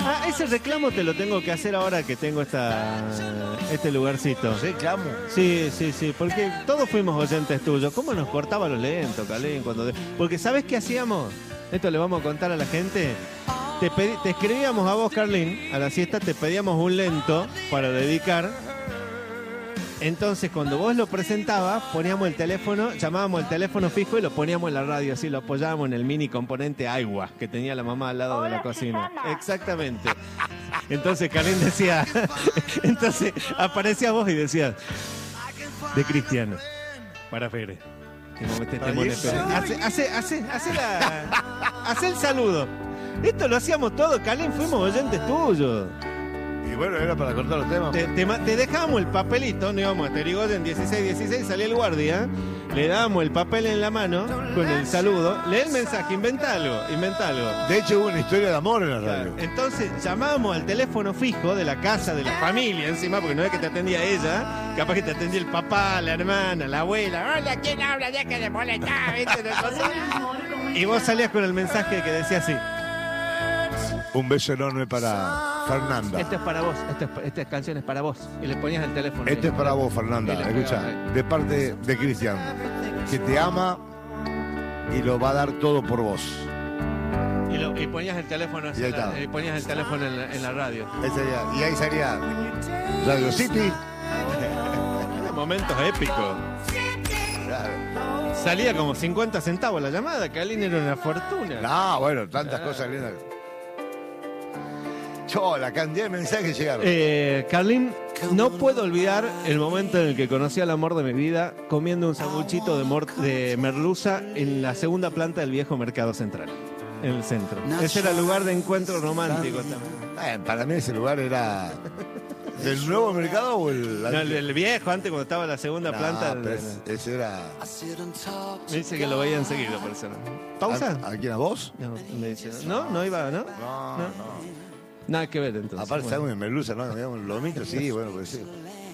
Ah, ese reclamo te lo tengo que hacer ahora que tengo este lugarcito. ¿Reclamo? Sí, porque todos fuimos oyentes tuyos. ¿Cómo nos cortaba lo lento, Calín? Porque ¿sabes qué hacíamos? Esto le vamos a contar a la gente. Te escribíamos a vos, Carlín, a la siesta, te pedíamos un lento para dedicar. Entonces, cuando vos lo presentabas, poníamos el teléfono, llamábamos el teléfono fijo y lo poníamos en la radio, así lo apoyábamos en el mini componente agua que tenía la mamá al lado de la cocina. Susana. Exactamente. Entonces, Carlín decía, entonces aparecía vos y decías, de Cristiano, para Fere. Hace el saludo. Esto lo hacíamos todos, Carlín, fuimos oyentes tuyos. Y bueno, era para cortar los temas. Te dejábamos el papelito, no íbamos a Terigoyen 16, salía el guardia, le dábamos el papel en la mano con el saludo, lee el mensaje, inventa algo. De hecho, hubo una historia de amor en la radio. Entonces llamábamos al teléfono fijo de la casa, de la familia encima, porque no es que te atendía ella, capaz que te atendía el papá, la hermana, la abuela. Hola, ¿quién habla? Deja de molestar, ¿viste? Y vos salías con el mensaje que decía así. Un beso enorme para Fernanda. Esto es para vos, esta canción es para vos. Y le ponías el teléfono. Este es para vos, Fernanda. Escucha, de parte de Cristian, que te ama y lo va a dar todo por vos. Y ponías el teléfono así, y ponías el teléfono en la radio. Y ahí salía Radio City. Momentos épicos. Claro. Salía como 50 centavos la llamada, Calín era una fortuna. No, bueno, tantas cosas lindas. La cantidad de mensajes llegaron. Carlín, no puedo olvidar el momento en el que conocí al amor de mi vida comiendo un sanguchito de merluza en la segunda planta del viejo Mercado Central, en el centro. Ese era el lugar de encuentro romántico también. Para mí ese lugar era... ¿Del nuevo mercado o el...? No, el viejo, antes cuando estaba la segunda planta. Pero ese era... Me dice que lo veían seguido, por eso. ¿Pausa? ¿A quién, a vos? No, me dice, no iba, ¿no? No. Nada que ver, entonces. Aparte, bueno. En merluza, ¿no? Un lomito, sí, bueno, pues sí.